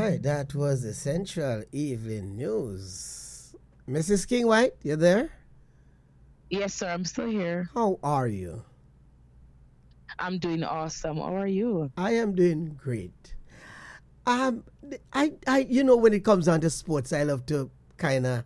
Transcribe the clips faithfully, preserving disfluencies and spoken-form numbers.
right, that was the Central Evening News. Missus King White, you there? Yes, sir. I'm still here. How are you? I'm doing awesome. How are you? I am doing great. Um, I, I, you know, when it comes down to sports, I love to kind of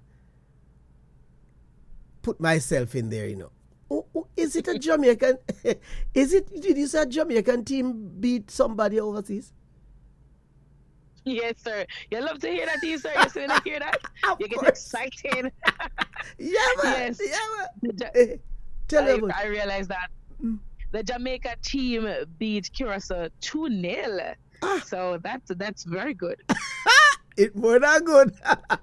put myself in there. You know, oh, oh, is it a Jamaican? Is it? Did you say a Jamaican team beat somebody overseas? Yes, sir. You love to hear that, you, sir. You still hear that? You get excited. Yeah, man. Yes. Yeah, man. Ja- Eh, Tell me I, about I realized that Mm. the Jamaica team beat Curacao two nil. Ah. So that's that's very good. it. More than good.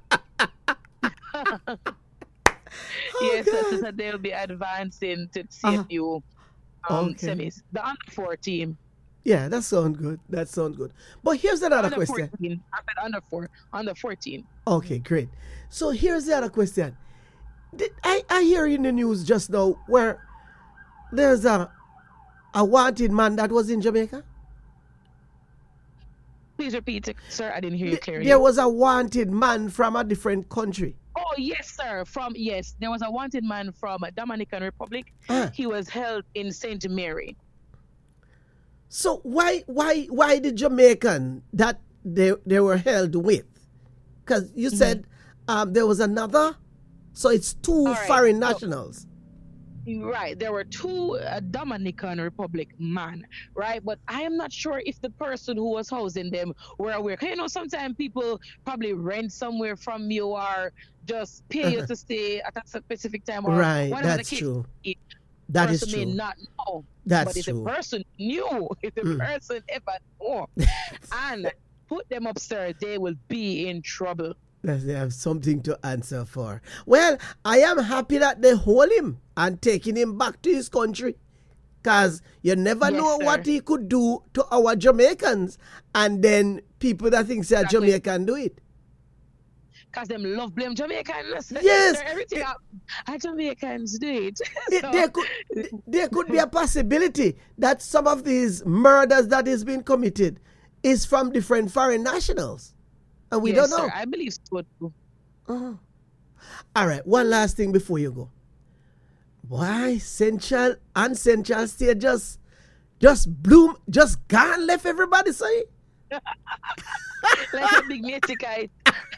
yes, God. so, so they'll be advancing to C F U um, Okay. semis. The under four team. Yeah, that sounds good. That sounds good. But here's another Under question. fourteen. I said under four. Under fourteen. Okay, great. So here's the other question. Did, I, I hear in the news just now where there's a a wanted man that was in Jamaica. Please repeat it, sir. I didn't hear you Th- clearly. There was a wanted man from a different country. Oh yes, sir. From yes, there was a wanted man from Dominican Republic. Ah. He was held in Saint Mary. So why why why the Jamaican that they they were held with? Because you said um, there was another. So it's two All right, foreign so- nationals. Right, there were two uh, Dominican Republic man, right? But I am not sure if the person who was housing them were aware. 'Cause, you know, sometimes people probably rent somewhere from you or just pay you to stay at a specific time. Or Right, whatever the that's case true. is. That is person may true. not know. That's but if true. the person knew, if the Mm. person ever knew and put them upstairs, they will be in trouble. That they have something to answer for. Well, I am happy that they hold him and taking him back to his country. Because you never Yes, know sir. what he could do to our Jamaicans. And then people that think they're Exactly. Jamaican do it. Because them love blame Jamaicans. Yes. Sir, everything our, our Jamaicans do it. It- So- there, could, there could be a possibility that some of these murders that is being committed is from different foreign nationals. And we yes, don't know. Sir, I believe so too. Uh-huh. All right, one last thing before you go. Why Central and Central State just just bloom, just gone left everybody say? Like a big matey kite.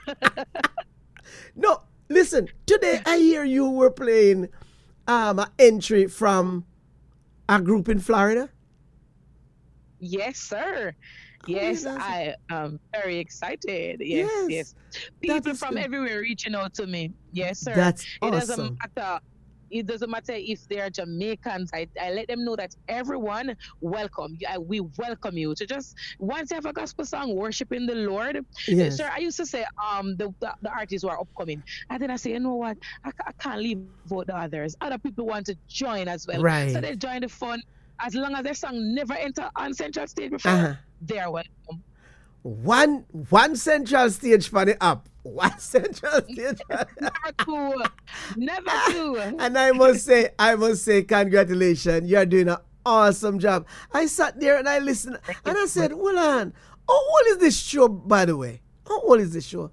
No, listen, today I hear you were playing um an entry from a group in Florida. Yes, sir. Oh, Yes, that's- I am very excited. Yes, Yes, yes. that People is from good. everywhere reaching out to me. Yes, sir. That's it doesn't awesome. matter. It doesn't matter if they are Jamaicans. I, I let them know that everyone welcome. I, we welcome you to just once you have a gospel song worshiping the Lord. Yes. Sir, I used to say um the, the, the artists who are upcoming. And then I say, you know what? I, ca- I can't leave out the others. Other people want to join as well. Right. So they join the fun. As long as their song never enter on Central Stage before, Uh-huh. they are welcome. One one Central Stage for the app. One Central Stage for the Never two. Never two. And I must say, I must say, congratulations. You're doing an awesome job. I sat there and I listened and I said, hold on, how old is this show, by the way? How old is this show?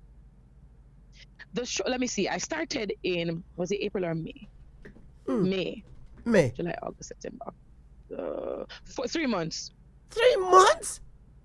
The show, let me see. I started in, was it April or May? Hmm. May, May. July, August, September. Uh, for three months. Three months?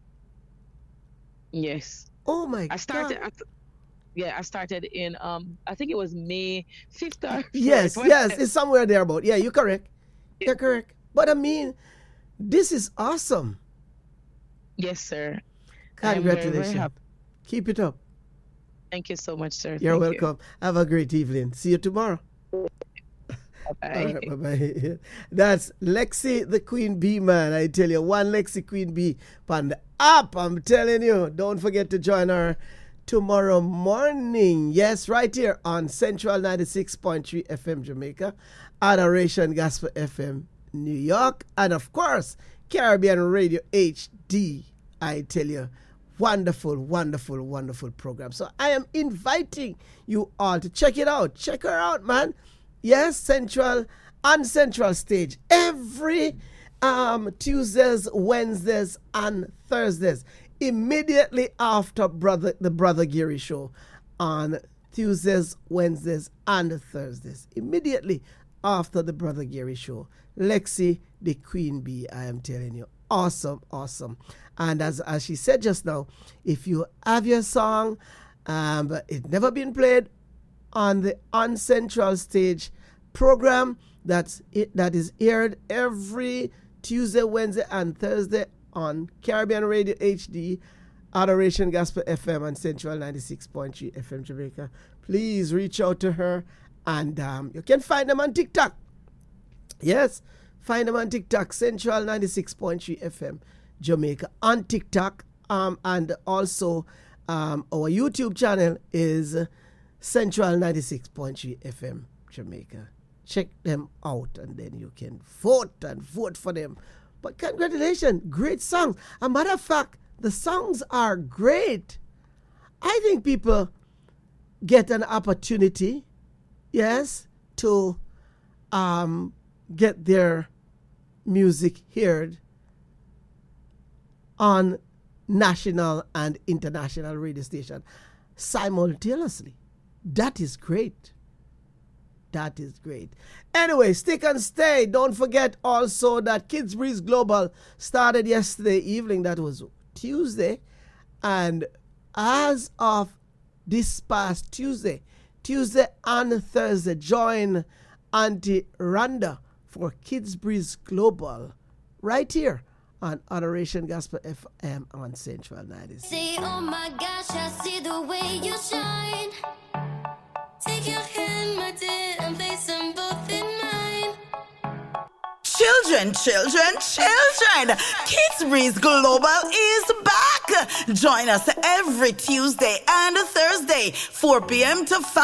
Yes. Oh my I started, God. at, yeah, I started in, um, I think it was May fifth or Yes, fourth. yes, it's somewhere there about. Yeah, you're correct. You're correct. But I mean, this is awesome. Yes, sir. I am very, very Congratulations. happy. Keep it up. Thank you so much, sir. You're Thank welcome. Have a great evening. See you tomorrow. You. Bye-bye. All right, bye-bye. That's Lexi the Queen Bee, man. I tell you, one Lexi Queen Bee on the app. I'm telling you. Don't forget to join her tomorrow morning. Yes, right here on Central ninety-six point three F M Jamaica, Adoration Gospel F M New York, and of course, Caribbean Radio H D. I tell you, wonderful, wonderful, wonderful program. So I am inviting you all to check it out. Check her out, man. Yes, Central and Central Stage every um, Tuesdays, Wednesdays, and Thursdays. immediately after brother the Brother Gary show on Tuesdays, Wednesdays, and Thursdays. Immediately after the Brother Gary show. Lexi, the Queen Bee, I am telling you. Awesome, awesome. And as, as she said just now, if you have your song, um, but it never been played on the On Central Stage program that's it, that is aired every Tuesday, Wednesday, and Thursday on Caribbean Radio H D, Adoration Gospel F M, and Central ninety-six point three F M Jamaica. Please reach out to her, and um, you can find them on TikTok. Yes, find them on TikTok, Central ninety-six point three F M Jamaica on TikTok, um, and also um, our YouTube channel is Central ninety-six point three F M Jamaica. Check them out, and then you can vote and vote for them. But congratulations, great songs. As a matter of fact, the songs are great. I think people get an opportunity, yes, to um, get their music heard on national and international radio station simultaneously. That is great. That is great. Anyway, stick and stay. Don't forget also that Kids Breeze Global started yesterday evening. That was Tuesday. And as of this past Tuesday, Tuesday and Thursday, join Auntie Rhonda for Kids Breeze Global right here on Adoration Gospel F M on Central ninety-six. Say, oh my gosh, I see the way you shine. Take your hand, my dear, and place them both in mine. Children, children, children! Kids Breeze Global is back! Join us every Tuesday and Thursday, four p.m. to five